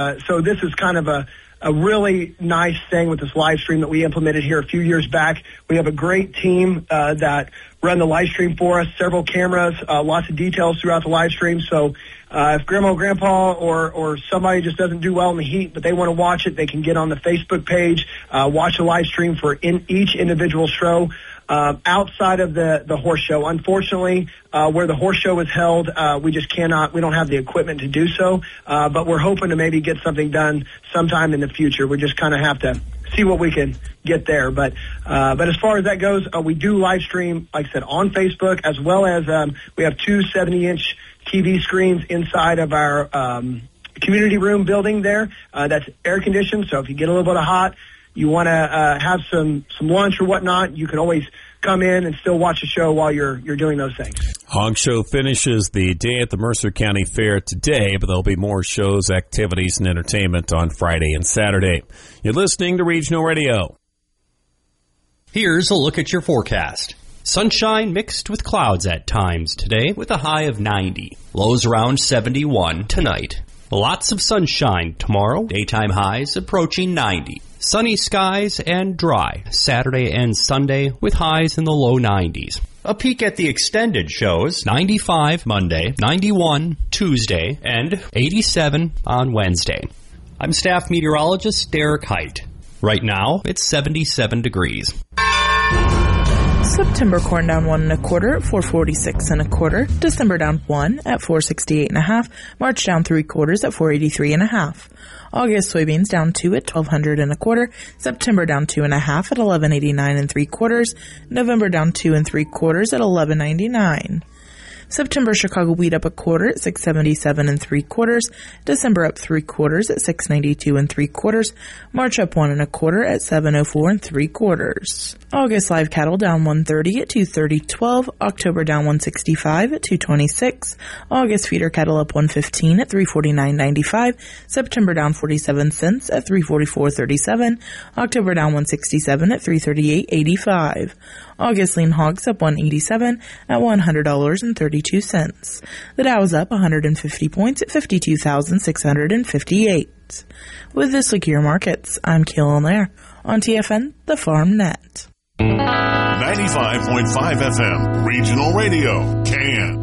So this is kind of a really nice thing with this live stream that we implemented here a few years back. We have a great team that run the live stream for us, several cameras, lots of details throughout the live stream. So if Grandma or Grandpa or somebody just doesn't do well in the heat, but they want to watch it, they can get on the Facebook page, watch the live stream for each individual show. Outside of the horse show, unfortunately, where the horse show is held, we don't have the equipment to do so, but we're hoping to maybe get something done sometime in the future. We just kind of have to see what we can get there. But as far as that goes, we do live stream, like I said, on Facebook, as well as we have two 70-inch TV screens inside of our community room building there. That's air conditioned, so if you get a little bit of hot, you want to have some lunch or whatnot, you can always come in and still watch a show while you're doing those things. Hog Show finishes the day at the Mercer County Fair today, but there'll be more shows, activities, and entertainment on Friday and Saturday. You're listening to Regional Radio. Here's a look at your forecast. Sunshine mixed with clouds at times today with a high of 90. Lows around 71 tonight. Lots of sunshine tomorrow. Daytime highs approaching 90. Sunny skies and dry Saturday and Sunday with highs in the low 90s. A peek at the extended shows, 95 Monday, 91 Tuesday, and 87 on Wednesday. I'm staff meteorologist Derek Height. Right now, it's 77 degrees. September corn down 1 1/4 at 446 1/4. December down 1 at 468 1/2. March down 3/4 at 483 1/2. August soybeans down 2 at 1200 1/4. September down 2 1/2 at 1189 3/4. November down 2 3/4 at 1199. September Chicago wheat up 1/4 at 677 3/4. December up 3/4 at 692 3/4. March up 1 1/4 at 704 3/4. August live cattle down 130 at 230.12. October down 165 at 226. August feeder cattle up 115 at 349.95. September down 47 cents at 344.37. October down 167 at 338.85. August lean hogs up 187 at $100.32. The Dow is up 150 points at 52,658. With this look at your markets, I'm Keelan Lair on TFN, the Farm Net. 95.5 FM, Regional Radio, CAN.